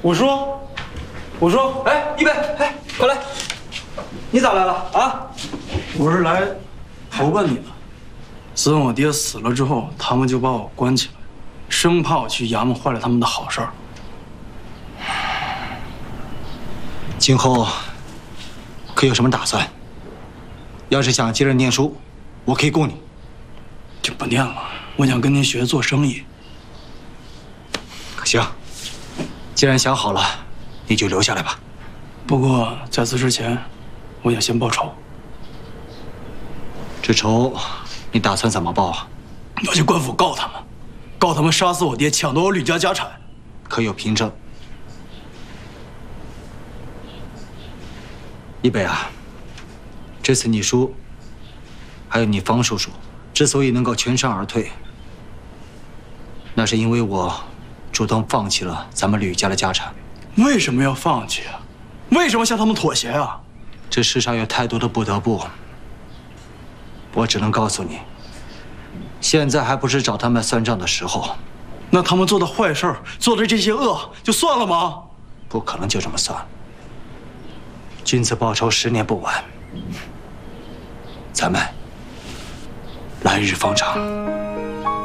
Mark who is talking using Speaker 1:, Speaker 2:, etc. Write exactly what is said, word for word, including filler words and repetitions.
Speaker 1: 五叔，五叔，哎，一杯，哎，快来！你咋来了啊？
Speaker 2: 我是来投奔你的。自从我爹死了之后，他们就把我关起来，生怕我去衙门坏了他们的好事儿。
Speaker 3: 今后可有什么打算？要是想接着念书，我可以供你。
Speaker 2: 就不念了，我想跟您学做生意。
Speaker 3: 行，既然想好了，你就留下来吧。
Speaker 2: 不过在此之前，我想先报仇。
Speaker 3: 这仇你打算怎么报啊？
Speaker 2: 我去官府告他们，告他们杀死我爹，抢夺我吕家家产。
Speaker 3: 可有凭证？一北啊，这次你叔，还有你方叔叔，之所以能够全身而退，那是因为我主动放弃了咱们吕家的家产。
Speaker 2: 为什么要放弃啊？为什么向他们妥协啊？
Speaker 3: 这世上有太多的不得不，我只能告诉你，现在还不是找他们算账的时候。
Speaker 2: 那他们做的坏事儿，做的这些恶，就算了吗？
Speaker 3: 不可能就这么算。君子报仇，十年不晚。咱们来日方长。